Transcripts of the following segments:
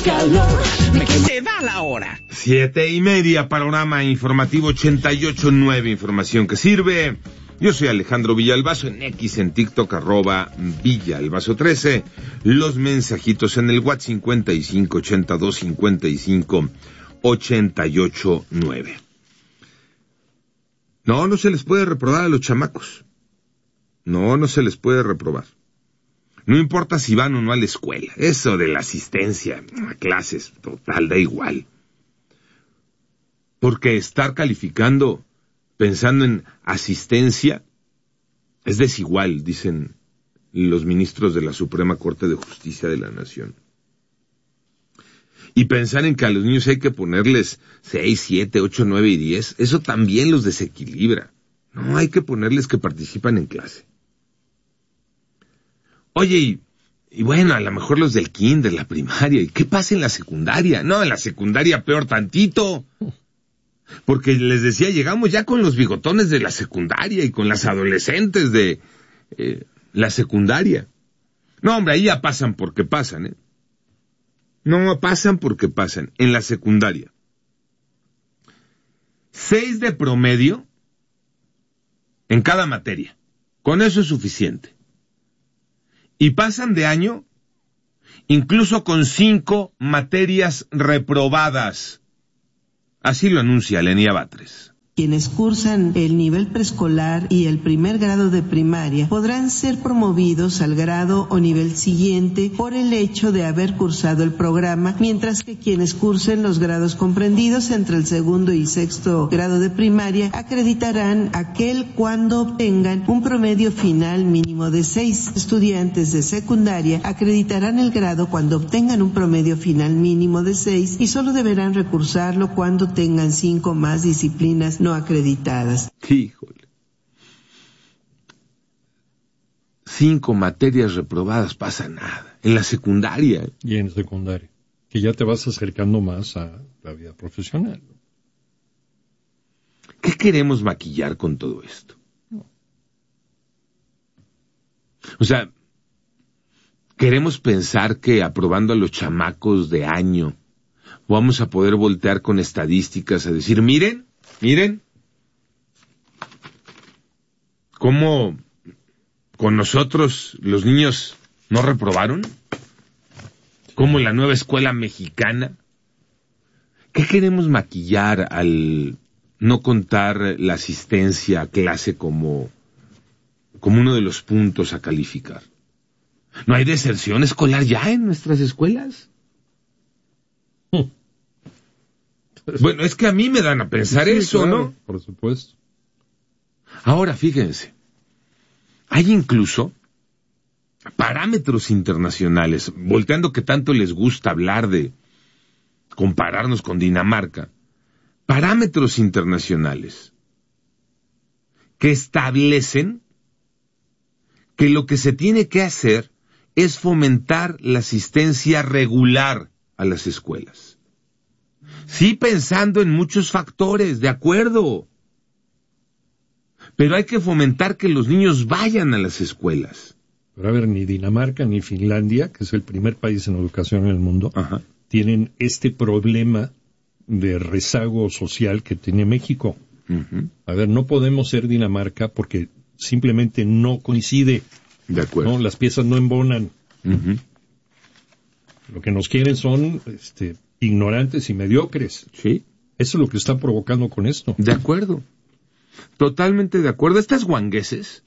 más calor. Se da la hora. 7:30, panorama informativo 88.9, información que sirve. Yo soy Alejandro Villalbazo, en X, en TikTok, @Villalbazo13. Los mensajitos en el WhatsApp 55825588.9. No se les puede reprobar a los chamacos. No se les puede reprobar. No importa si van o no a la escuela. Eso de la asistencia a clases, total, da igual. Porque estar calificando pensando en asistencia es desigual, dicen los ministros de la Suprema Corte de Justicia de la Nación. Y pensar en que a los niños hay que ponerles 6, 7, 8, 9 y 10, eso también los desequilibra. No, hay que ponerles que participan en clase. Oye, y bueno, a lo mejor los del kinder, la primaria, ¿y qué pasa en la secundaria? No, en la secundaria peor tantito. Porque les decía, llegamos ya con los bigotones de la secundaria y con las adolescentes de la secundaria. No, hombre, ahí ya pasan porque pasan, ¿eh? No, pasan porque pasan. En la secundaria. 6 de promedio en cada materia. Con eso es suficiente. Y pasan de año incluso con 5 materias reprobadas. Así lo anuncia Lenia Batres. Quienes cursan el nivel preescolar y el primer grado de primaria podrán ser promovidos al grado o nivel siguiente por el hecho de haber cursado el programa, mientras que quienes cursen los grados comprendidos entre el segundo y sexto grado de primaria acreditarán aquel cuando obtengan un promedio final mínimo de 6. Estudiantes de secundaria acreditarán el grado cuando obtengan un promedio final mínimo de 6 y solo deberán recursarlo cuando tengan 5 más disciplinas no acreditadas. Híjole. 5 materias reprobadas, pasa nada. En la secundaria. Y en secundaria. Que ya te vas acercando más a la vida profesional. ¿Qué queremos maquillar con todo esto? No. O sea, queremos pensar que aprobando a los chamacos de año vamos a poder voltear con estadísticas a decir, miren, cómo con nosotros los niños no reprobaron, cómo en la nueva escuela mexicana. ¿Qué queremos maquillar al no contar la asistencia a clase como uno de los puntos a calificar? ¿No hay deserción escolar ya en nuestras escuelas? Bueno, es que a mí me dan a pensar sí, eso, claro, ¿no? Por supuesto. Ahora, fíjense, hay incluso parámetros internacionales, volteando que tanto les gusta hablar de compararnos con Dinamarca, parámetros internacionales que establecen que lo que se tiene que hacer es fomentar la asistencia regular a las escuelas. Sí, pensando en muchos factores, de acuerdo. Pero hay que fomentar que los niños vayan a las escuelas. Pero a ver, ni Dinamarca ni Finlandia, que es el primer país en educación en el mundo, Ajá, tienen este problema de rezago social que tiene México. uh-huh. A ver, no podemos ser Dinamarca porque simplemente no coincide. De acuerdo. ¿No? Las piezas no embonan. Uh-huh. Lo que nos quieren son ignorantes y mediocres. Sí. Eso es lo que está provocando con esto. De acuerdo. Totalmente de acuerdo. Estas guangueses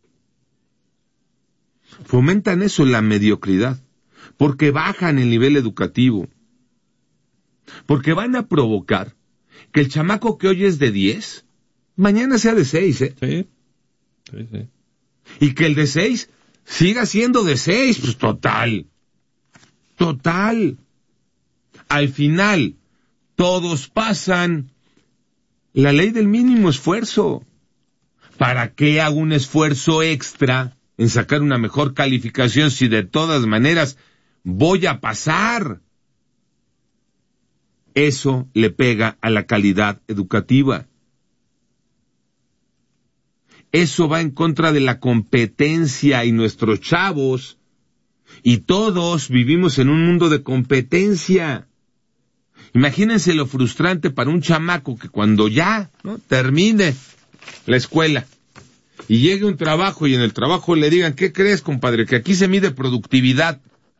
fomentan eso, la mediocridad, porque bajan el nivel educativo, porque van a provocar que el chamaco que hoy es de 10, mañana sea de 6, Sí. Y que el de 6 siga siendo de 6, pues total. Al final, todos pasan la ley del mínimo esfuerzo. ¿Para qué hago un esfuerzo extra en sacar una mejor calificación si de todas maneras voy a pasar? Eso le pega a la calidad educativa. Eso va en contra de la competencia y nuestros chavos Y todos vivimos en un mundo de competencia. Imagínense lo frustrante para un chamaco que cuando ya, ¿no?, termine la escuela y llegue un trabajo y en el trabajo le digan, ¿qué crees, compadre? Que aquí se mide productividad.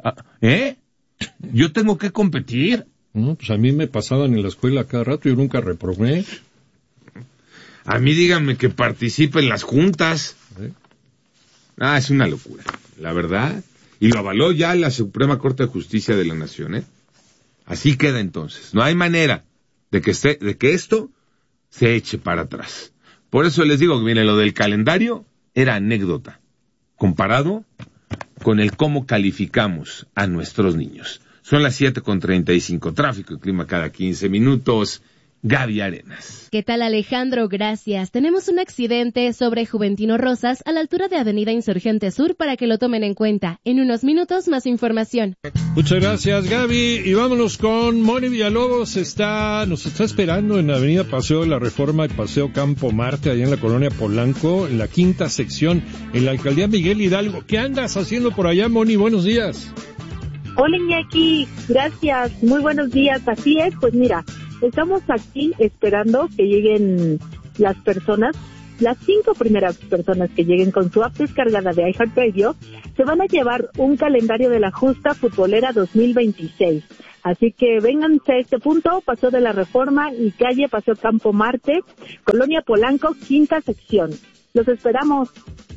Yo tengo que competir. No, pues a mí me pasaban en la escuela cada rato, yo nunca reprobé. A mí díganme que participe en las juntas. Es una locura, la verdad. Y lo avaló ya la Suprema Corte de Justicia de la Nación, Así queda entonces. No hay manera de que esto se eche para atrás. Por eso les digo que, miren, lo del calendario era anécdota, comparado con el cómo calificamos a nuestros niños. Son las 7:35, tráfico y clima cada 15 minutos. Gaby Arenas. ¿Qué tal, Alejandro? Gracias. Tenemos un accidente sobre Juventino Rosas a la altura de Avenida Insurgente Sur para que lo tomen en cuenta. En unos minutos, más información. Muchas gracias, Gaby. Y vámonos con Moni Villalobos. Nos está esperando en la Avenida Paseo de la Reforma y Paseo Campo Marte, allá en la colonia Polanco, en la quinta sección, en la alcaldía Miguel Hidalgo. ¿Qué andas haciendo por allá, Moni? Buenos días. Hola, Iñaki. Gracias. Muy buenos días. Así es, pues mira, estamos aquí esperando que lleguen las 5 primeras personas que lleguen con su app descargada de iHeartRadio, se van a llevar un calendario de la justa futbolera 2026. Así que vénganse a este punto, Paseo de la Reforma y calle Paseo Campo Marte, Colonia Polanco, quinta sección. Los esperamos.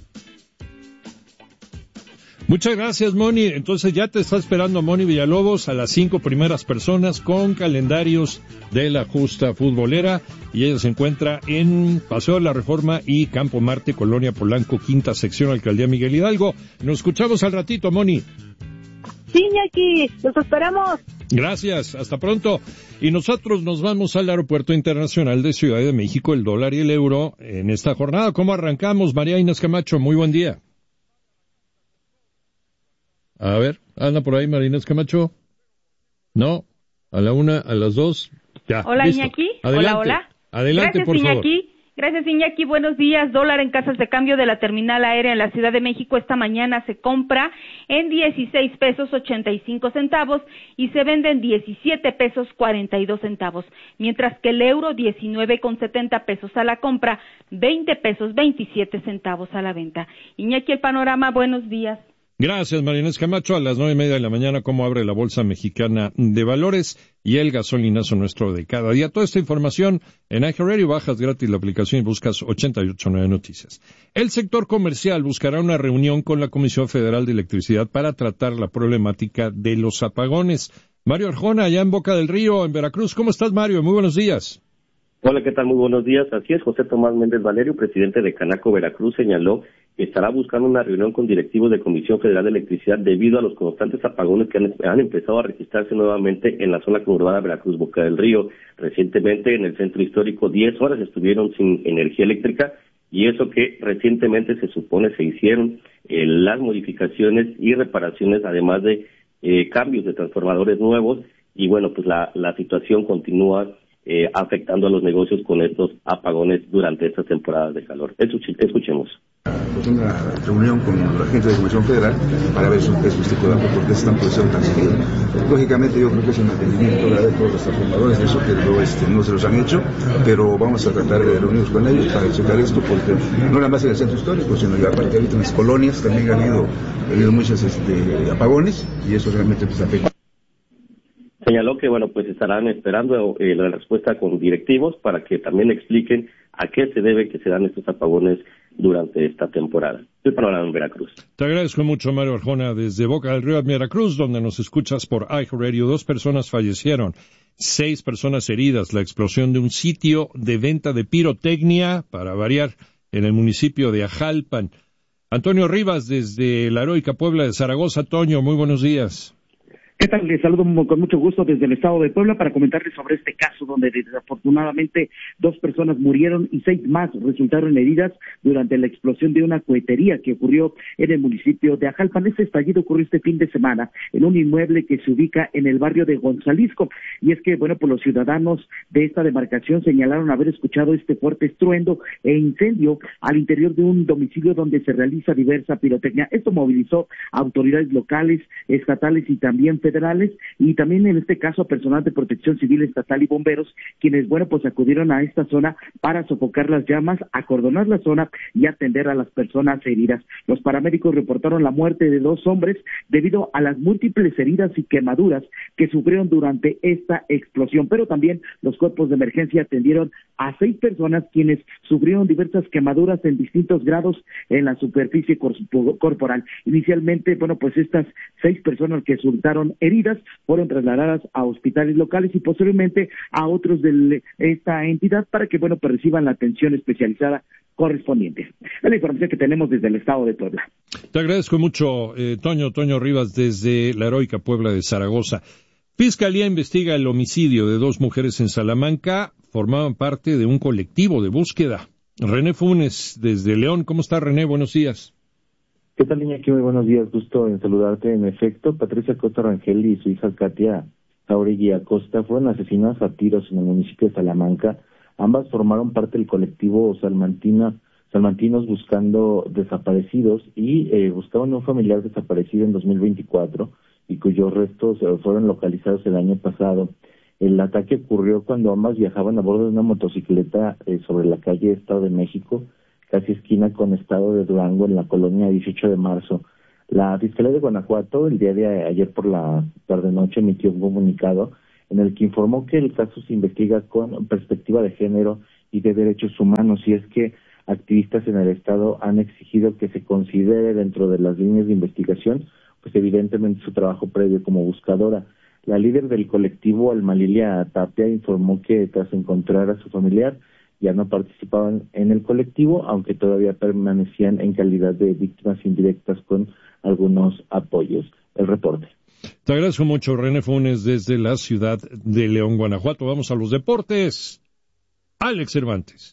Muchas gracias, Moni. Entonces ya te está esperando Moni Villalobos a las 5 primeras personas con calendarios de la justa futbolera, y ella se encuentra en Paseo de la Reforma y Campo Marte, Colonia Polanco, quinta sección, alcaldía Miguel Hidalgo. Nos escuchamos al ratito, Moni. Sí, Iñaki, los esperamos. Gracias, hasta pronto. Y nosotros nos vamos al Aeropuerto Internacional de Ciudad de México, el dólar y el euro en esta jornada. ¿Cómo arrancamos, María Inés Camacho? Muy buen día. A ver, anda por ahí María Inés Camacho. No, a la 1, a las 2, ya. Hola, listo. Iñaki. Adelante. Hola. Adelante, Gracias, por favor. Iñaki. Gracias, Iñaki. Buenos días. Dólar en casas de cambio de la terminal aérea en la Ciudad de México esta mañana se compra en 16 pesos 85 centavos y se vende en 17 pesos 42 centavos, mientras que el euro 19,70 pesos a la compra, 20 pesos 27 centavos a la venta. Iñaki, el panorama, buenos días. Gracias, María Inés Camacho. A las 9:30 de la mañana, cómo abre la Bolsa Mexicana de Valores y el gasolinazo nuestro de cada día. Toda esta información en iHeartRadio, bajas gratis la aplicación y buscas 889 Noticias. El sector comercial buscará una reunión con la Comisión Federal de Electricidad para tratar la problemática de los apagones. Mario Arjona, allá en Boca del Río, en Veracruz. ¿Cómo estás, Mario? Muy buenos días. Hola, ¿qué tal? Muy buenos días. Así es, José Tomás Méndez Valerio, presidente de Canaco Veracruz, señaló que estará buscando una reunión con directivos de Comisión Federal de Electricidad debido a los constantes apagones que han empezado a registrarse nuevamente en la zona conurbada Veracruz, Boca del Río. Recientemente en el centro histórico 10 horas estuvieron sin energía eléctrica, y eso que recientemente se supone se hicieron las modificaciones y reparaciones, además de cambios de transformadores nuevos, y bueno, pues la situación continúa afectando a los negocios con estos apagones durante estas temporadas de calor. Escuchemos. Una reunión con la gente de la Comisión Federal para ver esos tipos de apoyos, porque están produciendo tan seguido. Lógicamente yo creo que es el mantenimiento de todos los transformadores, de eso que no se los han hecho, pero vamos a tratar de reunirnos con ellos para checar esto, porque no nada más en el centro histórico, sino ya aparte ahorita en las colonias también ha habido muchos apagones, y eso realmente pues afecta. Señaló que, bueno, pues estarán esperando la respuesta con directivos para que también expliquen a qué se debe que se dan estos apagones durante esta temporada. El panorama en Veracruz. Te agradezco mucho, Mario Arjona, desde Boca del Río, Veracruz, donde nos escuchas por iHeartRadio. 2 personas fallecieron, 6 personas heridas. La explosión de un sitio de venta de pirotecnia, para variar, en el municipio de Ajalpan. Antonio Rivas, desde la heroica Puebla de Zaragoza. Toño, muy buenos días. ¿Qué tal? Les saludo con mucho gusto desde el estado de Puebla para comentarles sobre este caso donde desafortunadamente 2 personas murieron y 6 más resultaron heridas durante la explosión de una cohetería que ocurrió en el municipio de Ajalpan. Este estallido ocurrió este fin de semana en un inmueble que se ubica en el barrio de Gonzalisco. Y es que, pues los ciudadanos de esta demarcación señalaron haber escuchado este fuerte estruendo e incendio al interior de un domicilio donde se realiza diversa pirotecnia. Esto movilizó a autoridades locales, estatales y también federales, y también en este caso a personal de protección civil estatal y bomberos, quienes, acudieron a esta zona para sofocar las llamas, acordonar la zona y atender a las personas heridas. Los paramédicos reportaron la muerte de 2 hombres debido a las múltiples heridas y quemaduras que sufrieron durante esta explosión, pero también los cuerpos de emergencia atendieron a 6 personas quienes sufrieron diversas quemaduras en distintos grados en la superficie corporal. Inicialmente, estas 6 personas que resultaron heridas fueron trasladadas a hospitales locales y posteriormente a otros de esta entidad para que reciban la atención especializada correspondiente. Es la información que tenemos desde el estado de Puebla. Te agradezco mucho, Toño Rivas, desde la heroica Puebla de Zaragoza. Fiscalía investiga el homicidio de 2 mujeres en Salamanca. Formaban parte de un colectivo de búsqueda. René Funes, desde León. ¿Cómo está, René? Buenos días. ¿Qué tal, Iñaki? Muy buenos días, gusto en saludarte. En efecto, Patricia Acosta Rangel y su hija Katia Jauregui Acosta fueron asesinadas a tiros en el municipio de Salamanca. Ambas formaron parte del colectivo Salmantinos Buscando Desaparecidos y buscaban a un familiar desaparecido en 2024 y cuyos restos fueron localizados el año pasado. El ataque ocurrió cuando ambas viajaban a bordo de una motocicleta sobre la calle Estado de México, casi esquina con Estado de Durango, en la colonia 18 de marzo. La Fiscalía de Guanajuato, el día de ayer por la tarde-noche, emitió un comunicado en el que informó que el caso se investiga con perspectiva de género y de derechos humanos, y es que activistas en el Estado han exigido que se considere dentro de las líneas de investigación, pues evidentemente su trabajo previo como buscadora. La líder del colectivo, Alma Lilia Tapia, informó que tras encontrar a su familiar, ya no participaban en el colectivo, aunque todavía permanecían en calidad de víctimas indirectas con algunos apoyos. El reporte. Te agradezco mucho, René Funes, desde la ciudad de León, Guanajuato. Vamos a los deportes. Alex Cervantes.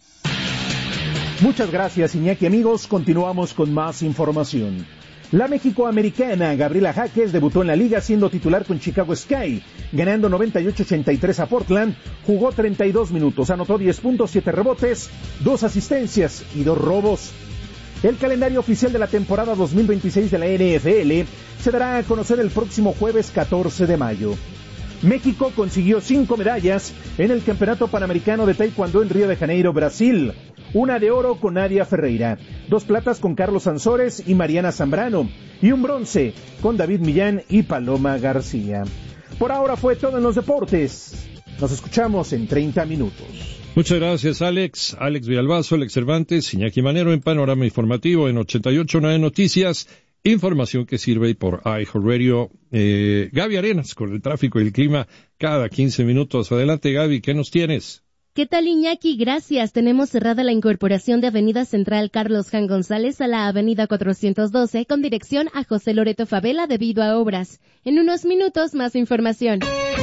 Muchas gracias, Iñaki. Amigos, continuamos con más información. La mexicoamericana Gabriela Jaques debutó en la liga siendo titular con Chicago Sky, ganando 98-83 a Portland, jugó 32 minutos, anotó 10 puntos, 7 rebotes, 2 asistencias y 2 robos. El calendario oficial de la temporada 2026 de la NFL se dará a conocer el próximo jueves 14 de mayo. México consiguió 5 medallas en el Campeonato Panamericano de Taekwondo en Río de Janeiro, Brasil. Una de oro con Nadia Ferreira, 2 platas con Carlos Sansores y Mariana Zambrano, y un bronce con David Millán y Paloma García. Por ahora fue todo en los deportes. Nos escuchamos en 30 minutos. Muchas gracias, Alex. Alex Villalbazo, Alex Cervantes, Iñaki Manero en Panorama Informativo en 88.9 Noticias. Información que sirve por iHeartRadio. Gaby Arenas con el tráfico y el clima cada 15 minutos. Adelante, Gaby, ¿qué nos tienes? ¿Qué tal, Iñaki? Gracias. Tenemos cerrada la incorporación de Avenida Central Carlos Jan González a la Avenida 412 con dirección a José Loreto Favela debido a obras. En unos minutos, más información.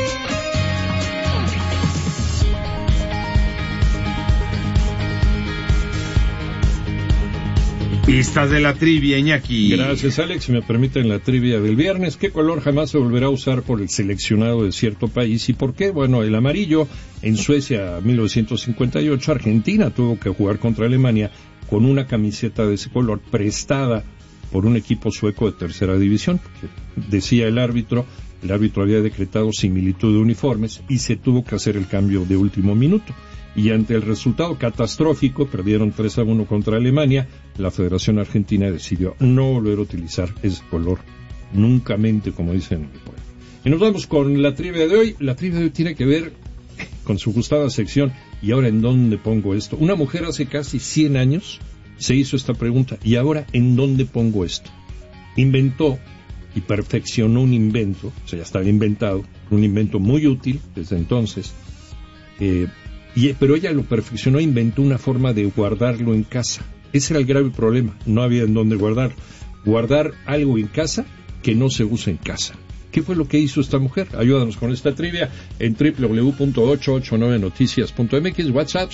Pistas de la trivia, Iñaki. Gracias, Alex. Si me permiten la trivia del viernes. ¿Qué color jamás se volverá a usar por el seleccionado de cierto país y por qué? Bueno, el amarillo. En Suecia, 1958, Argentina tuvo que jugar contra Alemania con una camiseta de ese color prestada por un equipo sueco de tercera división. Decía el árbitro había decretado similitud de uniformes y se tuvo que hacer el cambio de último minuto. Y ante el resultado catastrófico, perdieron 3-1 contra Alemania, la Federación Argentina decidió no volver a utilizar ese color, nunca mente, como dicen en el pueblo. Y nos vamos con la trivia de hoy. La trivia de hoy tiene que ver con su gustada sección, ¿y ahora en dónde pongo esto? Una mujer hace casi 100 años se hizo esta pregunta, ¿y ahora en dónde pongo esto? Inventó y perfeccionó un invento, o sea, ya estaba inventado, un invento muy útil desde entonces, pero ella lo perfeccionó e inventó una forma de guardarlo en casa. Ese era el grave problema, no había en dónde guardarlo. Guardar algo en casa que no se usa en casa. ¿Qué fue lo que hizo esta mujer? Ayúdanos con esta trivia en www.889noticias.mx, WhatsApp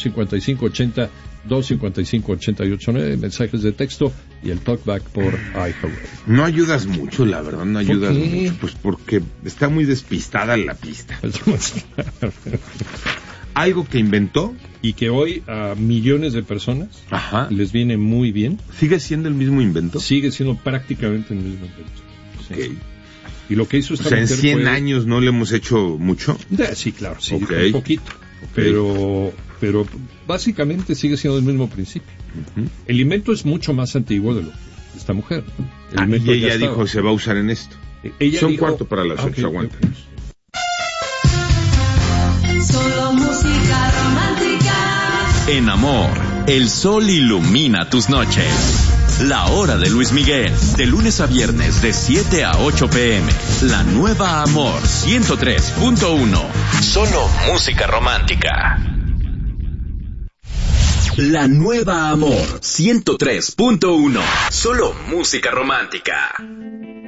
5580-255-889, mensajes de texto y el talkback por iHeartRadio. No ayudas mucho, la verdad, no ayudas mucho, pues porque está muy despistada la pista. Algo que inventó y que hoy a millones de personas les viene muy bien. ¿Sigue siendo el mismo invento? Sigue siendo prácticamente el mismo invento. Okay. Sí. Y lo que hizo esta mujer en 100 años no le hemos hecho mucho. Sí, claro, sí, un poquito. Pero básicamente sigue siendo el mismo principio. El invento es mucho más antiguo de lo que esta mujer. Y ella dijo, se va a usar en esto. Son dijo, 7:45, aguanta. Solo música romántica. En Amor, el sol ilumina tus noches. La hora de Luis Miguel, de lunes a viernes de 7 a 8 p.m. La nueva Amor 103.1. Solo música romántica. La nueva Amor 103.1. Solo música romántica.